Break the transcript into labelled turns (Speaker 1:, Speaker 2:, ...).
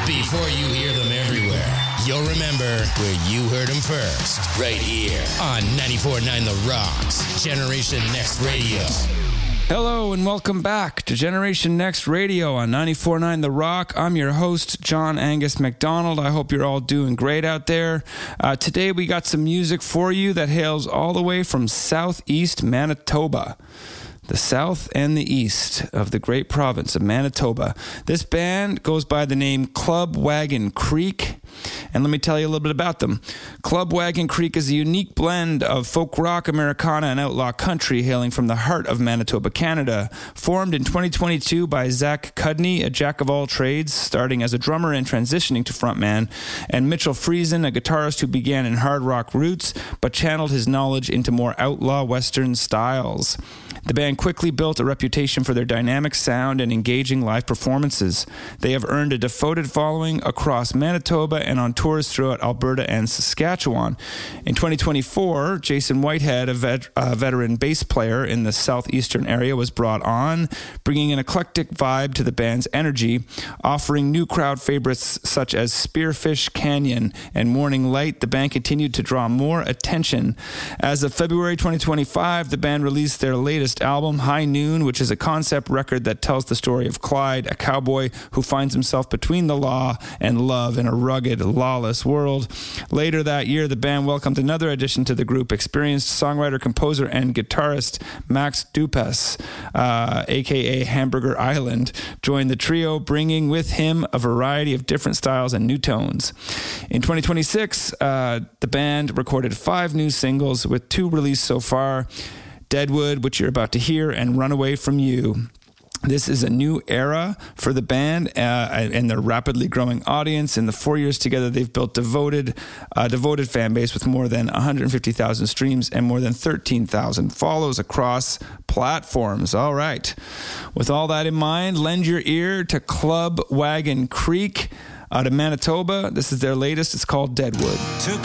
Speaker 1: Before you hear them everywhere, you'll remember where you heard them first. Right here on 94.9 The Rocks, Generation Next Radio.
Speaker 2: Hello and welcome back to Generation Next Radio on 94.9 The Rock. I'm your host, John Angus McDonald. I hope you're all doing great out there. Today we got some music for you that hails all the way from southeast Manitoba. The south and the east of the great province of Manitoba. This band goes by the name Club Wagon Creek. And let me tell you a little bit about them. Club Wagon Creek is a unique blend of folk rock, Americana, and outlaw country hailing from the heart of Manitoba, Canada. Formed in 2022 by Zach Cudney, a jack of all trades, starting as a drummer and transitioning to frontman, and Mitchell Friesen, a guitarist who began in hard rock roots but channeled his knowledge into more outlaw Western styles. The band quickly built a reputation for their dynamic sound and engaging live performances. They have earned a devoted following across Manitoba and on tours throughout Alberta and Saskatchewan. In 2024, Jason Whitehead, a veteran bass player in the southeastern area, was brought on, bringing an eclectic vibe to the band's energy, offering new crowd favorites such as Spearfish Canyon and Morning Light. The band continued to draw more attention. As of February 2025, the band released their latest album, High Noon, which is a concept record that tells the story of Clyde, a cowboy who finds himself between the law and love in a rugged, lawless world. Later that year, the band welcomed another addition to the group, experienced songwriter, composer, and guitarist Max Dupas, a.k.a. Hamburger Island, joined the trio, bringing with him a variety of different styles and new tones. In 2026, the band recorded 5 new singles, with 2 released so far: Deadwood, which you're about to hear, and Runaway From You. This is a new era for the band and their rapidly growing audience. In the 4 years together, they've built devoted fan base with more than 150,000 streams and more than 13,000 follows across platforms. All right. With all that in mind, lend your ear to Club Wagon Creek out of Manitoba. This is their latest. It's called Deadwood.
Speaker 3: Took